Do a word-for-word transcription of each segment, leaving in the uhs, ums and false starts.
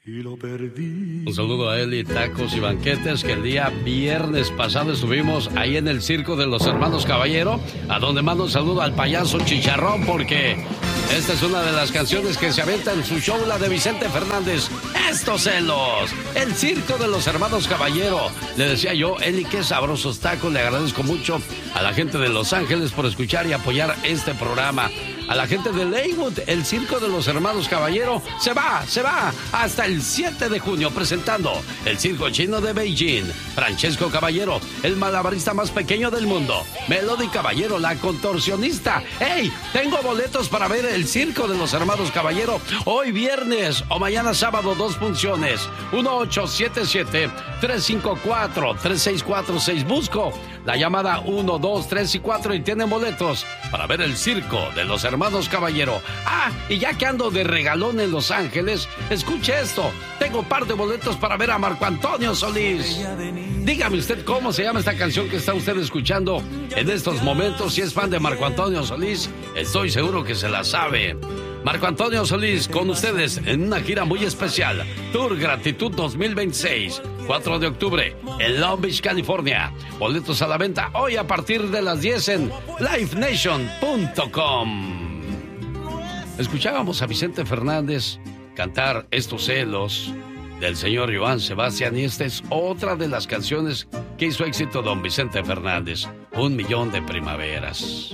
y lo perdí. Un saludo a Eli Tacos y Banquetes, que el día viernes pasado estuvimos ahí en el circo de los Hermanos Caballero, a donde mando un saludo al payaso Chicharrón, porque esta es una de las canciones que se avienta en su show, la de Vicente Fernández, Estos celos, el circo de los Hermanos Caballero. Le decía yo, Eli, qué sabrosos tacos. Le agradezco mucho a la gente de Los Ángeles por escuchar y apoyar este programa. A la gente de Leywood, el circo de los Hermanos Caballero se va, se va hasta el siete de junio presentando el circo chino de Beijing. Francesco Caballero, el malabarista más pequeño del mundo. Melody Caballero, la contorsionista. ¡Hey! Tengo boletos para ver el circo de los Hermanos Caballero hoy viernes o mañana sábado, dos funciones. uno ocho siete siete, tres cinco cuatro, tres seis cuatro seis. Busco la llamada uno, dos, tres y cuatro y tienen boletos para ver el circo de los Hermanos Caballero. Ah, y ya que ando de regalón en Los Ángeles, escuche esto. Tengo un par de boletos para ver a Marco Antonio Solís. Dígame usted cómo se llama esta canción que está usted escuchando en estos momentos. Si es fan de Marco Antonio Solís, estoy seguro que se la sabe. Marco Antonio Solís con ustedes en una gira muy especial. Tour Gratitud dos mil veintiséis, cuatro de octubre en Long Beach, California. Boletos a la venta hoy a partir de las diez en live nation punto com. Escuchábamos a Vicente Fernández cantar Estos celos del señor Joan Sebastián, y esta es otra de las canciones que hizo éxito don Vicente Fernández, Un millón de primaveras.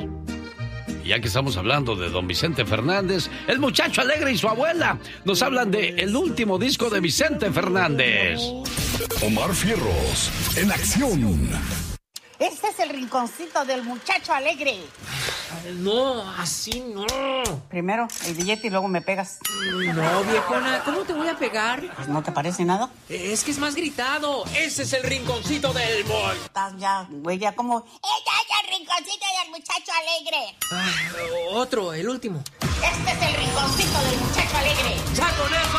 Y ya que estamos hablando de don Vicente Fernández, el muchacho alegre y su abuela nos hablan de el último disco de Vicente Fernández. Omar Fierros, en acción. Este es el rinconcito del muchacho alegre. No, así no. Primero el billete y luego me pegas. No, viejona, ¿cómo te voy a pegar? Pues, ¿no te parece nada? Es que es más gritado. Ese es el rinconcito del boy. Estás ya, güey, ya como... ¡Ella es el rinconcito del muchacho alegre! Ah, otro, el último. Este es el rinconcito del muchacho alegre. ¡Ya, conejo!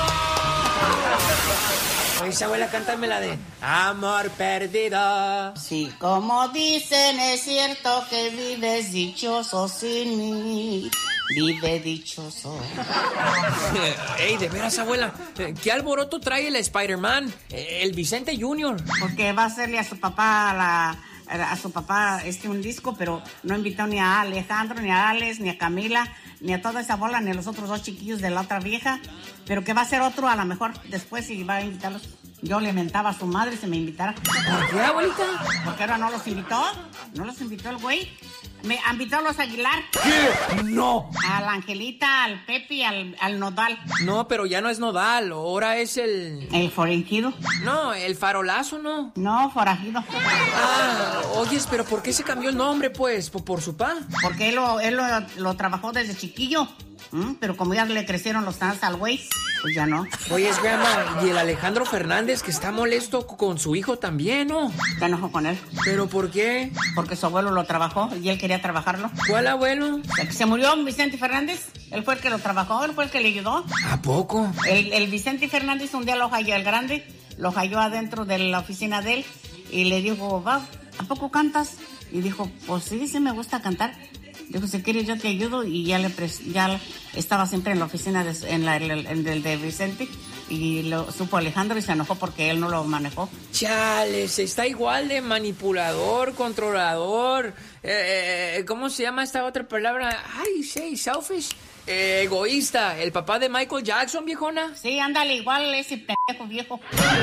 Oye, abuela, cántame la de Amor perdido. Sí, como dicen, es cierto que vives dichoso sin mí. Vive dichoso. Ey, de veras, abuela, ¿qué alboroto trae el Spider-Man? El Vicente Junior. Porque va a hacerle a su papá la... a su papá este un disco, pero no invitó ni a Alejandro, ni a Alex, ni a Camila, ni a toda esa bola, ni a los otros dos chiquillos de la otra vieja, pero que va a ser otro a lo mejor después y va a invitarlos. Yo le mentaba a su madre si me invitara. ¿Por qué, abuelita? Porque ahora no los invitó, no los invitó el güey. Me invitó a los Aguilar. ¿Qué? No. A la Angelita, al Pepe, al, al Nodal. No, pero ya no es Nodal, ahora es el... ¿El forajido? No, el farolazo, ¿no? No, forajido. Ah, oyes, pero ¿por qué se cambió el nombre, pues? ¿Por, por su pa? Porque él lo, él lo, lo trabajó desde chiquillo. ¿Mm? Pero como ya le crecieron los trans al güey, pues ya no. Oye, es grandma, y el Alejandro Fernández que está molesto con su hijo también, ¿no? Está enojado con él. ¿Pero por qué? Porque su abuelo lo trabajó y él quería trabajarlo. ¿Cuál abuelo? El que se murió, Vicente Fernández. Él fue el que lo trabajó, él fue el que le ayudó. ¿A poco? El, el Vicente Fernández un día lo halló, el grande, lo halló adentro de la oficina de él y le dijo, va, ¿a poco cantas? Y dijo, pues sí, sí me gusta cantar. Dijo, si quieres yo te ayudo, y ya le pres- ya estaba siempre en la oficina de, en la en el de Vicente, y lo supo Alejandro y se enojó porque él no lo manejó. Chales, está igual de manipulador, controlador, eh, ¿cómo se llama esta otra palabra? Ay, sí, selfish, eh, egoísta, el papá de Michael Jackson, viejona. Sí, ándale, igual ese pendejo viejo.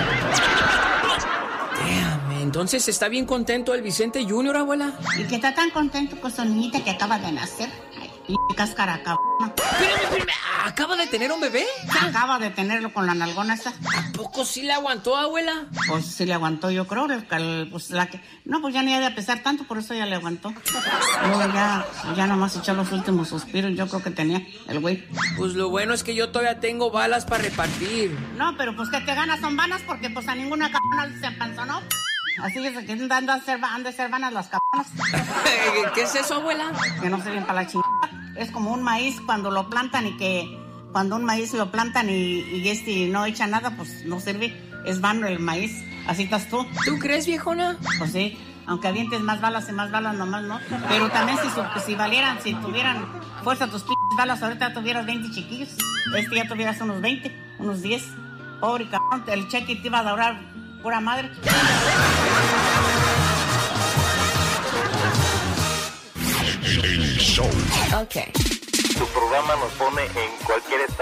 Damn, entonces está bien contento el Vicente Junior, abuela. Y que está tan contento con su niñita que acaba de nacer. Ay, y cáscara acá. Espérame, espérame, ¿acaba de tener un bebé? Acaba de tenerlo con la nalgona esa. ¿A poco sí le aguantó, abuela? Pues sí le aguantó, yo creo. El, pues la que, no, pues ya ni ha de pesar tanto, por eso ya le aguantó. Luego ya, ya nomás echó los últimos suspiros, yo creo que tenía el güey. Pues lo bueno es que yo todavía tengo balas para repartir. No, pero pues que te ganas son vanas porque pues a ninguna cabrona se empanzonó. Así es que han de ser, han de ser vanas las cabronas. ¿Qué es eso, abuela? Que no sirven para la chingada. Es como un maíz cuando lo plantan y que cuando un maíz lo plantan y, y este no echa nada, pues no sirve. Es vano el maíz. Así estás tú. ¿Tú crees, viejona? Pues sí. Aunque avientes más balas y más balas nomás, ¿no? Pero también si, si valieran, si tuvieran fuerza tus p*** balas, ahorita tuvieras veinte chiquillos. Este ya tuvieras unos veinte, unos diez. Pobre cabrón, el cheque te iba a durar pura madre. El show. Ok. Tu programa nos pone en cualquier estado